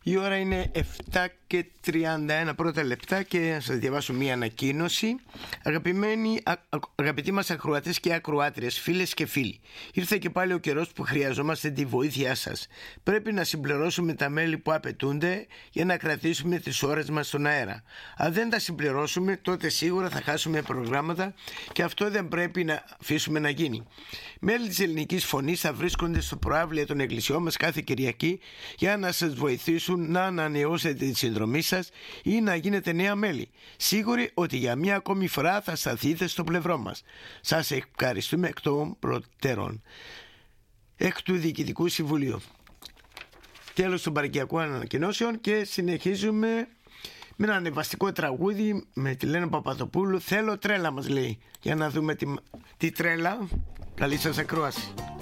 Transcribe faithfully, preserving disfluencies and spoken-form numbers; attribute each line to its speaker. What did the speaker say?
Speaker 1: Η ώρα είναι επτά και τριάντα ένα πρώτα λεπτά και να σας διαβάσω μία ανακοίνωση. Αγαπημένοι, α, αγαπητοί μας ακροατές και ακροάτριες, φίλες και φίλοι, ήρθε και πάλι ο καιρός που χρειαζόμαστε τη βοήθειά σας. Πρέπει να συμπληρώσουμε τα μέλη που απαιτούνται για να κρατήσουμε τις ώρες μας στον αέρα. Αν δεν τα συμπληρώσουμε, τότε σίγουρα θα χάσουμε προγράμματα και αυτό δεν πρέπει να αφήσουμε να γίνει. Μέλη της Ελληνικής Φωνής θα βρίσκονται στο προαύλιο των εκκλησιών μας κάθε Κυριακή για να σας βοηθήσουν να ανανεώσετε τη συνδρομή σας ή να γίνετε νέα μέλη. Σίγουροι ότι για μία ακόμη φορά θα σταθείτε στο πλευρό μας. Σας ευχαριστούμε εκ των προτέρων. Εκ του Διοικητικού Συμβουλίου. Τέλος των παρικιακών ανακοινώσεων και συνεχίζουμε με ένα ανεβαστικό τραγούδι με τη Λένα Παπαδοπούλου. Θέλω τρέλα μας λέει. Για να δούμε τη, τη τρέλα. Καλή σας ακρόαση.